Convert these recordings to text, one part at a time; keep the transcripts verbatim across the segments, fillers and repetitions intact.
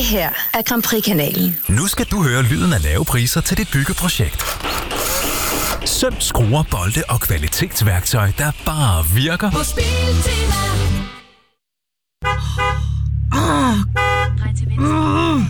Det her er Grand Prix-kanalen. Nu skal du høre lyden af lave priser til dit byggeprojekt. Søm, skruer, bolde og kvalitetsværktøj, der bare virker. På Biltema. Åh. Mm.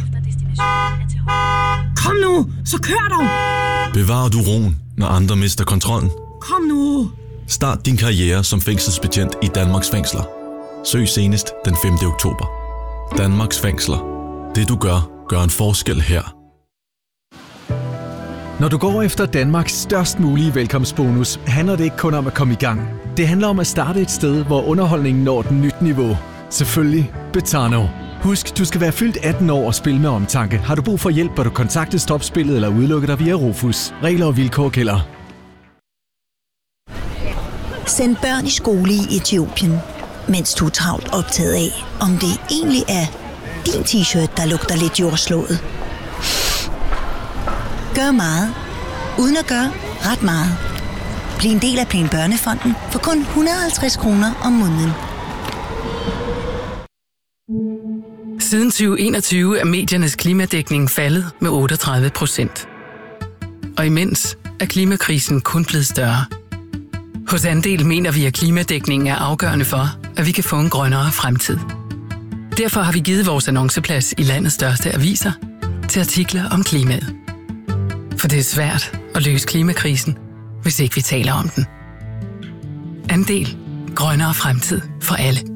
Kom nu, så kør dog! Bevarer du roen, når andre mister kontrollen? Kom nu! Start din karriere som fængselsbetjent i Danmarks fængsler. Søg senest den femte oktober. Danmarks fængsler. Det du gør, gør en forskel her. Når du går efter Danmarks størst mulige velkomstbonus, handler det ikke kun om at komme i gang. Det handler om at starte et sted, hvor underholdningen når et nyt niveau. Selvfølgelig Betano. Husk, du skal være fyldt atten år og spille med omtanke. Har du brug for hjælp, bør du kontakte Stopspillet eller udelukke dig via Rufus. Regler og vilkår gælder. Send børn i skole i Etiopien, mens du er travlt optaget af, om det egentlig er din t-shirt, der lugter lidt jordslået. Gør meget, uden at gøre ret meget. Bliv en del af Plan Børnefonden for kun et hundrede og halvtreds kroner om måneden. Siden tyve enogtyve er mediernes klimadækning faldet med otteogtredive procent. Og imens er klimakrisen kun blevet større. Hos Andel mener vi, at klimadækningen er afgørende for, at vi kan få en grønnere fremtid. Derfor har vi givet vores annonceplads i landets største aviser til artikler om klimaet. For det er svært at løse klimakrisen, hvis ikke vi taler om den. Andel. Grønnere fremtid for alle.